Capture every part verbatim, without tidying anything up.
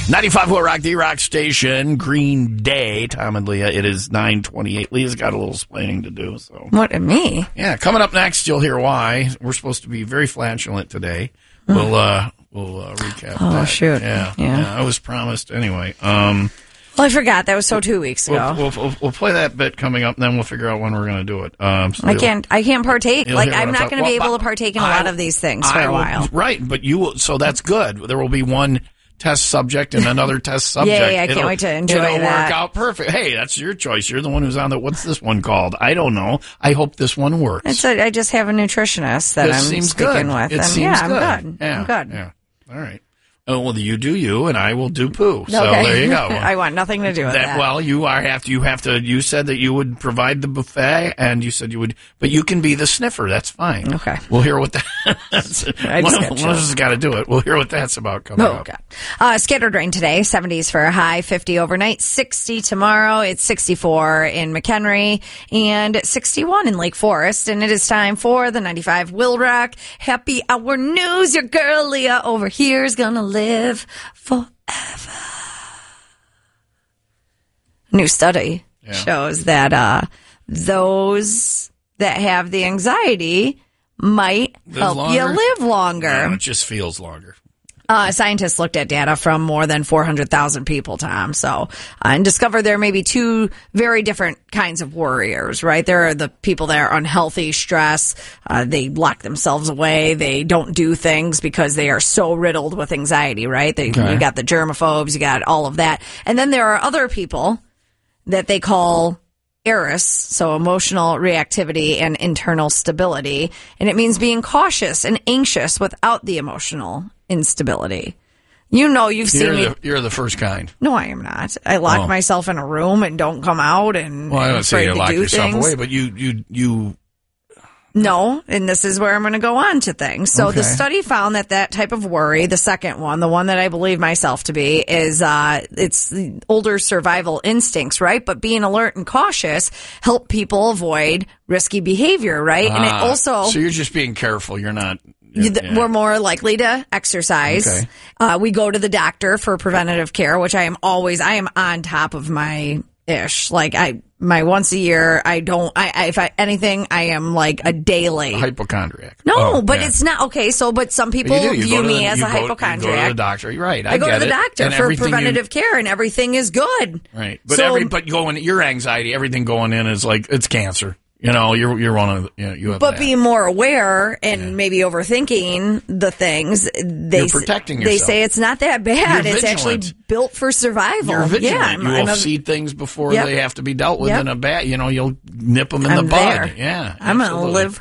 ninety-five point Rock, the Rock Station, Green Day. Tom and Leah, it is nine twenty-eight. Leah's got a little explaining to do. So What, me? Yeah, coming up next, you'll hear why. We're supposed to be very flatulent today. We'll uh, we'll uh, recap Oh, that. shoot. Yeah, Yeah. yeah, I was promised anyway. Um, Well, I forgot. That was so two weeks ago. we'll, we'll, we'll, we'll play that bit coming up, and then we'll figure out when we're going to do it. Um, so I you'll- can't. I can't partake. you'll Like hear what I'm I'm not talking- going to be well, able to partake in a I- lot of these things for I a will- while. Right, but you will. So that's good. There will be one test subject and another test subject. Yay, I can't It'll- wait to enjoy it'll that. work out perfect. Hey, that's your choice. You're the one who's on the. What's this one called? I don't know. I hope this one works. It's a, I just have a nutritionist that This I'm seems speaking good. with. It and seems yeah, good. I'm good. Yeah, I'm good. Yeah. All right. Oh, well, you do you, and I will do poo. So Okay. there you go. I want nothing to do with that. That, well, you are have to. You have to. You said that you would provide the buffet, and you said you would, but you can be the sniffer. That's fine. Okay. We'll hear what that. I one just of got one of us has got to do it. We'll hear what that's about coming Oh, up. God. Uh, scattered rain today, seventies for a high, fifty overnight, sixty tomorrow. It's sixty-four in McHenry and sixty-one in Lake Forest. And it is time for the ninety-five Will Rock Happy Hour News. Your girl Leah over here is going to live forever. New study Yeah. shows that uh, those that have the anxiety might Live help you longer? live longer. No, it just feels longer. Uh, scientists looked at data from more than four hundred thousand people, Tom, so, uh, and discovered there may be two very different kinds of worriers, right? There are the people that are unhealthy, stress, uh, they lock themselves away, they don't do things because they are so riddled with anxiety, right? They, Okay. You got the germaphobes, you got all of that. And then there are other people that they call E R I S, so emotional reactivity and internal stability. And it means being cautious and anxious without the emotional instability. You know, you've seen You're me. the, you're the first kind. No, I am not. I lock Oh. myself in a room and don't come out and Well, I am don't say afraid you to lock do yourself things. away, but you you you. No, and this is where I'm going to go on to things. So the Okay. study found that that type of worry, the second one, the one that I believe myself to be, is uh, it's the older survival instincts, right? But being alert and cautious help people avoid risky behavior, right? and it Ah, also so you're just being careful. You're not. You- th- yeah. We're more likely to exercise. Okay. Uh, we go to the doctor for preventative care, which I am always, I am on top of my ish. Like I, my once a year, I don't, I, I if I, anything, I am like a day late. hypochondriac. No, Oh, but yeah. it's not okay. So, but some But people you do. You view go to me the- as you a go- You go to hypochondriac. the doctor. You're right. I, I go get to the it. doctor And for everything you- preventative care, and everything is good. Right, but So- every but going your anxiety, everything going in is like it's cancer. You know, you're you're one of the, you, know, you have But that. being more aware and maybe overthinking the things, they You're protecting They yourself. say it's not that bad. You're it's actually vigilant. built for survival. You're vigilant. Yeah, I'm, you I'm will a- see things before Yep. they have to be dealt with Yep. in a bat. You know, you'll nip them in I'm the bud. there. Yeah, I'm going to absolutely. live.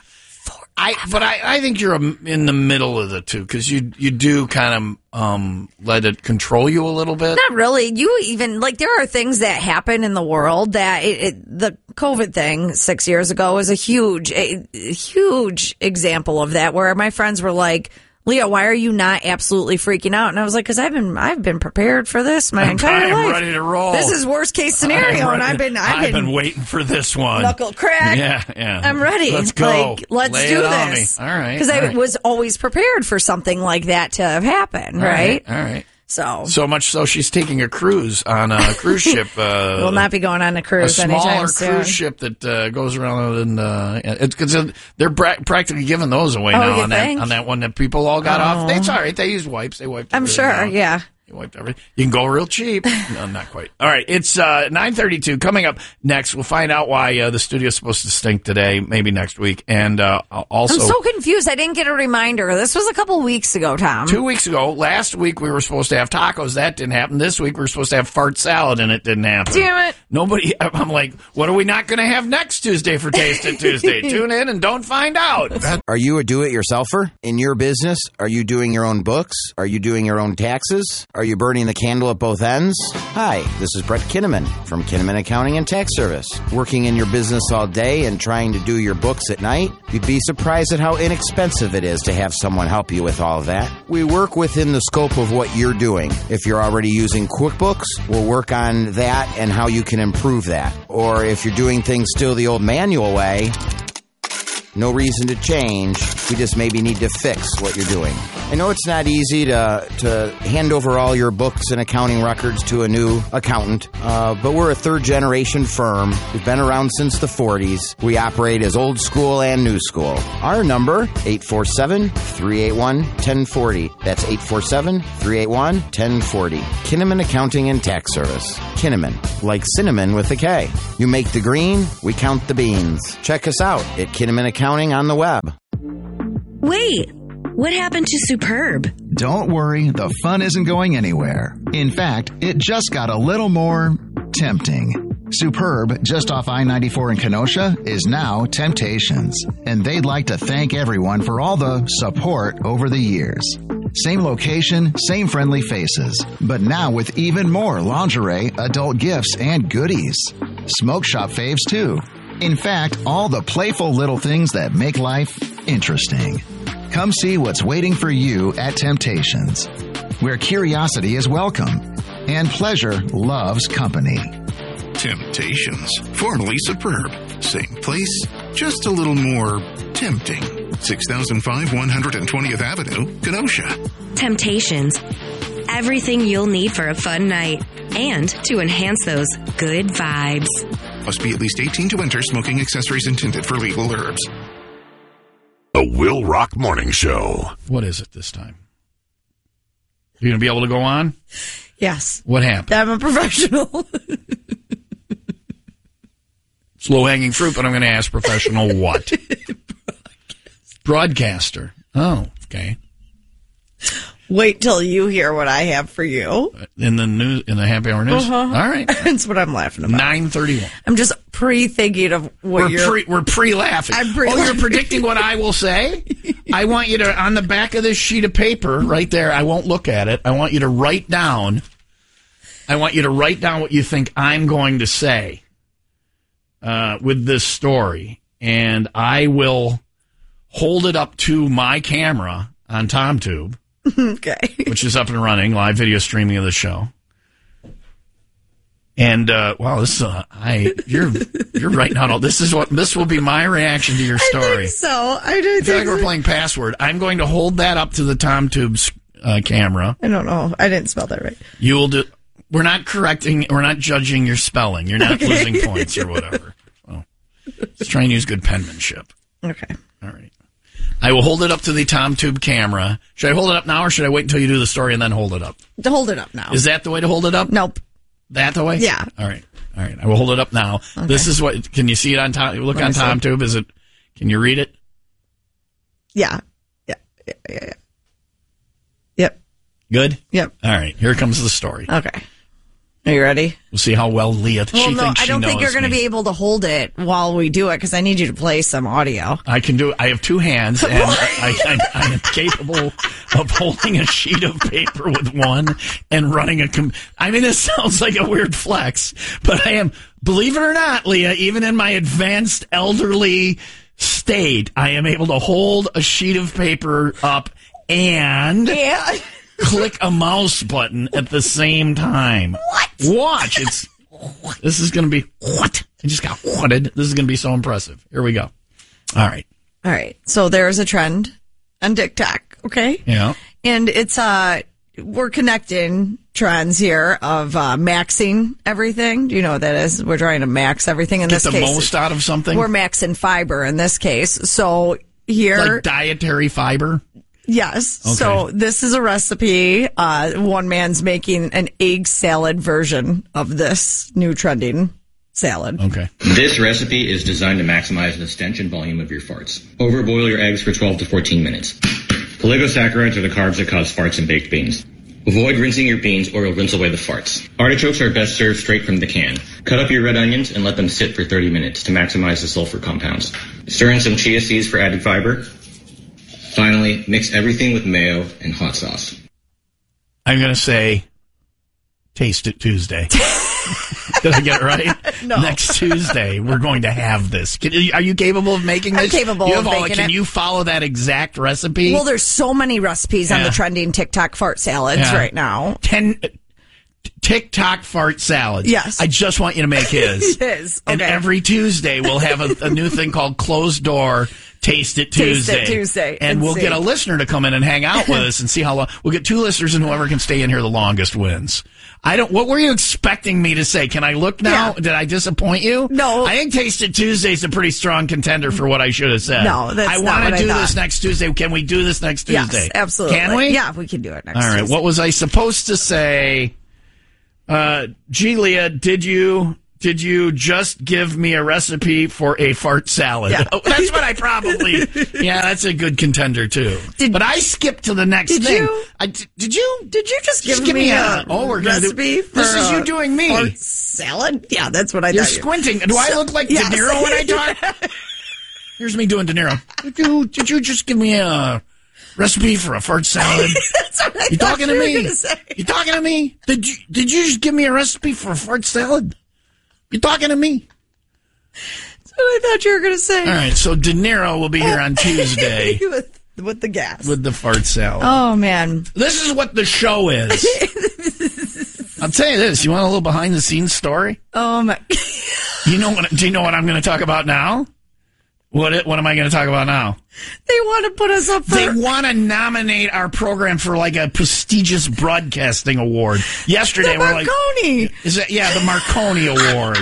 I but I, I think you're um, in the middle of the two because you you do kind of um let it control you a little bit. Not really. You even like there are things that happen in the world that it, it, the COVID thing six years ago was a huge, a, a huge example of that. Where my friends were like, "Leah, why are you not absolutely freaking out?" And I was like, "Because I've been, I've been prepared for this my I'm entire kind of life. ready to roll. This is worst case scenario, I'm and ready- I've been, I've, been, waiting for this one. knuckle crack. Yeah, yeah. I'm ready. Let's go. Like, let's Lay do it on this. me. All right. Because all I right. was always prepared for something like that to have happened, All right? All right. So, So much so she's taking a cruise on a cruise ship. Uh, we'll not be going on a a cruise smaller anytime soon. cruise ship that uh, goes around and uh, it's because they're pra- practically giving those away Oh, now you on that think? on that one that people all got off. It's all right. They use wipes. They wiped. I'm everything sure, down. yeah. You wiped everything. You can go real cheap. No, not quite. All right, it's uh, nine thirty-two. Coming up next, we'll find out why uh, the studio's supposed to stink today, maybe next week, and uh, also. I'm so confused. I didn't get a reminder. This was a couple weeks ago, Tom. Two weeks ago, last week we were supposed to have tacos. That didn't happen. This week we were supposed to have fart salad, and it didn't happen. Damn it. Nobody. I'm like, what are we not going to have next Tuesday for Taste It Tuesday? Tune in and don't find out. Are you a do-it-yourselfer? In your business, are you doing your own books? Are you doing your own taxes? Are you burning the candle at both ends? Hi, this is Brett Kinnaman from Kinnaman Accounting and Tax Service. Working in your business all day and trying to do your books at night? You'd be surprised at how inexpensive it is to have someone help you with all of that. We work within the scope of what you're doing. If you're already using QuickBooks, we'll work on that and how you can improve that. Or if you're doing things still the old manual way, no reason to change. We just maybe need to fix what you're doing. I know it's not easy to to hand over all your books and accounting records to a new accountant, uh, but we're a third-generation firm. We've been around since the forties. We operate as old school and new school. Our number, eight four seven, three eight one, one zero four zero. That's eight four seven, three eight one, one zero four zero. Kinnaman Accounting and Tax Service. Kinnaman, like cinnamon with a K. You make the green, we count the beans. Check us out at Kinnaman Accounting on the web. Wait, what happened to Superb? Don't worry, the fun isn't going anywhere. In fact, it just got a little more tempting. Superb, just off I ninety-four in Kenosha, is now Temptations, and they'd like to thank everyone for all the support over the years. Same location, same friendly faces, but now with even more lingerie, adult gifts, and goodies. Smoke shop faves, too. In fact, all the playful little things that make life interesting. Come see what's waiting for you at Temptations, where curiosity is welcome and pleasure loves company. Temptations, formerly Superb. Same place, just a little more tempting. six thousand five, one hundred twentieth Avenue, Kenosha. Temptations. Everything you'll need for a fun night and to enhance those good vibes. Must be at least eighteen to enter. Smoking accessories intended for legal herbs. The Will Rock Morning Show. What is it this time? You going to be able to go on? Yes. What happened? I'm a professional. It's low-hanging fruit, but I'm going to ask professional what? Broadcaster. Broadcaster. Oh, okay. Wait till you hear what I have for you. In the news, in the happy hour news? Uh-huh. All right. That's what I'm laughing about. nine thirty-one. I'm just pre-thinking of what we're you're... Pre, we're pre-laughing. I'm pre-laughing. Oh, you're predicting what I will say? I want you to, on the back of this sheet of paper, right there, I won't look at it, I want you to write down, I want you to write down what you think I'm going to say uh, with this story, and I will hold it up to my camera on TomTube. Okay. Which is up and running, live video streaming of the show. And uh, wow, this is uh, I you're you're writing out all this is what this will be my reaction to your story. I think so. I do I feel think like we're so. playing password. I'm going to hold that up to the TomTube's uh, camera. I don't know. I didn't spell that right. You will do. We're not correcting. We're not judging your spelling. You're not Okay. losing points or whatever. So, just try and use good penmanship. Okay. All right. I will hold it up to the TomTube camera. Should I hold it up now, or should I wait until you do the story and then hold it up? To hold it up now. Is that the way to hold it up? Nope. That the way? Yeah. All right. All right. I will hold it up now. Okay. This is what. Can you see it on Tom? Look Let on me see. TomTube. Is it? Can you read it? Yeah. Yeah. Yeah. Yeah. yeah. Yep. Good. Yep. All right. Here comes the story. Okay. Are you ready? We'll see how well Leah. Well, she no, thinks I she don't think knows you're going to me. be able to hold it while we do it because I need you to play some audio. I can do it. I have two hands, and I, I, I am capable of holding a sheet of paper with one and running a. Com- I mean, this sounds like a weird flex, but I am. Believe it or not, Leah, even in my advanced elderly state, I am able to hold a sheet of paper up and Yeah. click a mouse button at the same time. What? Watch. It's this is going to be what? I just got whatted. This is going to be so impressive. Here we go. All right. All right. So there's a trend on TikTok. Okay. Yeah. And it's, uh, we're connecting trends here of, uh, maxing everything. Do you know what that is? We're trying to max everything in Get this the case. most out of something. We're maxing fiber in this case. So here. Like dietary fiber. Yes. Okay. So this is a recipe. Uh, one man's making an egg salad version of this new trending salad. Okay. This recipe is designed to maximize the stench and volume of your farts. Overboil your eggs for twelve to fourteen minutes. Oligosaccharides are the carbs that cause farts in baked beans. Avoid rinsing your beans or you'll rinse away the farts. Artichokes are best served straight from the can. Cut up your red onions and let them sit for thirty minutes to maximize the sulfur compounds. Stir in some chia seeds for added fiber. Finally, mix everything with mayo and hot sauce. I'm going to say Taste It Tuesday. Did I get it right? No. Next Tuesday, we're going to have this. Can, are you capable of making this? I'm capable you of have all, making Can it. you follow that exact recipe? Well, there's so many recipes on Yeah. the trending TikTok fart salads Yeah. right now. Ten, TikTok fart salad. Yes. I just want you to make his. His. And Okay. every Tuesday we'll have a, a new thing called Closed Door Taste It Tuesday. Taste It Tuesday. And And we'll see. get a listener to come in and hang out with us and see how long. We'll get two listeners, and whoever can stay in here the longest wins. I don't. What were you expecting me to say? Can I look now? Yeah. Did I disappoint you? No. I think Taste It Tuesday is a pretty strong contender for what I should have said. No, that's I not want what to I do thought. this next Tuesday. Can we do this next Tuesday? Yes, absolutely. Can we? Yeah, we can do it next All right. Tuesday. What was I supposed to say? Uh, G. Leah, did you did you just give me a recipe for a fart salad? Yeah. Oh, that's what I probably. Yeah, that's a good contender too. Did- but I skipped to the next Did thing. you? I, did, did you? Did you just give, Just give me, me a, a- oh, we're gonna do- recipe for this is you a doing me. fart salad? Yeah, that's what I You're thought. you- squinting. Do I look like Yes. De Niro when I talk? Here's me doing De Niro. Did you? Did you just give me a recipe for a fart salad? That's what I You thought talking you to were me? gonna say. You talking to me? Did you did you just give me a recipe for a fart salad? You talking to me? That's what I thought you were going to say. All right, so De Niro will be here on Tuesday with, with the gas. with the fart salad. Oh, man. This is what the show is. I'll tell you this. You want a little behind the scenes story? Oh, my. You know what? Do you know what I'm going to talk about now? What it, What am I going to talk about now? They want to put us up for. They want to nominate our program for like a prestigious broadcasting award. Yesterday, the we're like, Marconi. is it? Yeah, the Marconi Award.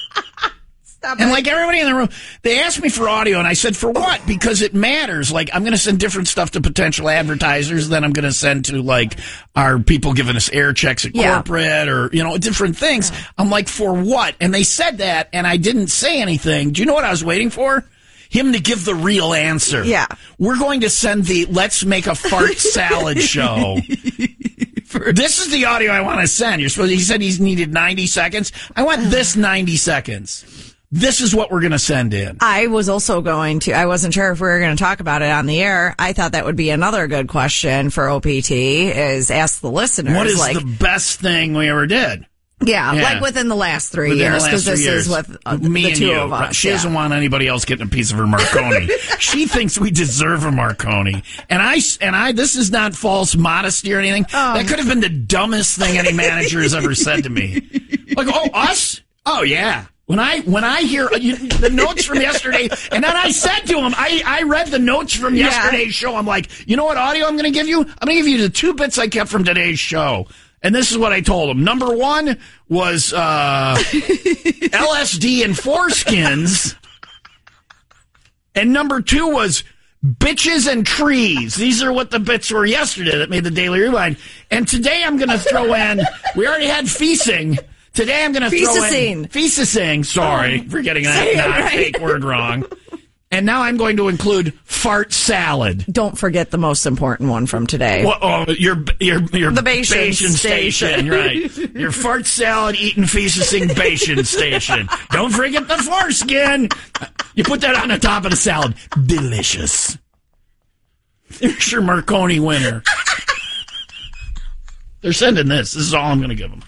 Stop And it. like everybody in the room, they asked me for audio, and I said, for what? Because it matters. Like, I'm going to send different stuff to potential advertisers than I'm going to send to, like, our people giving us air checks at Yeah. corporate or, you know, different things. I'm like, for what? And they said that, and I didn't say anything. Do you know what I was waiting for? Him to give the real answer. Yeah. We're going to send the Let's Make a Fart Salad show. This is the audio I want to send. You're supposed. He said he's needed ninety seconds. I want this ninety seconds. This is what we're going to send in. I was also going to, I wasn't sure if we were going to talk about it on the air. I thought that would be another good question for O P T is ask the listeners. What is like, the best thing we ever did? yeah, Yeah. like within the last three Within the years, last because this three years. is with uh, Me the and two you. of us. She yeah. doesn't want anybody else getting a piece of her Marconi. She thinks we deserve a Marconi. And I, and I, this is not false modesty or anything. Um. That could have been the dumbest thing any manager has ever said to me. Like, oh, us? Oh, yeah. When I when I hear uh, you, the notes from yesterday, and then I said to him, I, I read the notes from Yeah. yesterday's show. I'm like, you know what audio I'm going to give you? I'm going to give you the two bits I kept from today's show. And this is what I told him. Number one was uh, L S D and foreskins. And number two was bitches and trees. These are what the bits were yesterday that made the Daily Rewind. And today I'm going to throw in, we already had feasting. Today I'm going to throw in... Feasting. Feasting. Sorry for getting that Say it not right. fake word wrong. And now I'm going to include fart salad. Don't forget the most important one from today. Well, oh, your your your The Bashan Bashan station, station. right? Your fart salad eating feasting Bashan station. Don't forget the foreskin. You put that on the top of the salad. Delicious. There's your Marconi winner. They're sending this. This is all I'm going to give them.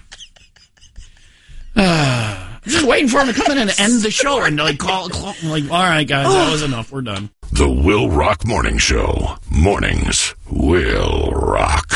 Uh, I'm just waiting for him to come in and end the show and like call, call like, all right, guys, that was enough. We're done. The Will Rock Morning Show. Mornings will rock.